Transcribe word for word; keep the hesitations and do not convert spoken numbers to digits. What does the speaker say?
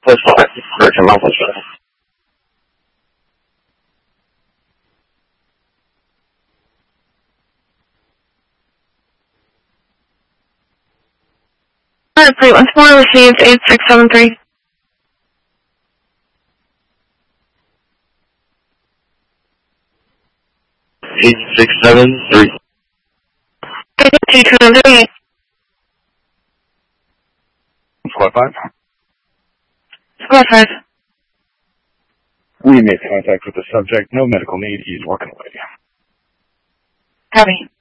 Plus five. Correction, mount plus five. Alright, plate once more, received eight six seven three. Eight six seven three. two two nine three. Squad five. Squad five. We made contact with the subject. No medical need. He's walking away. Copy.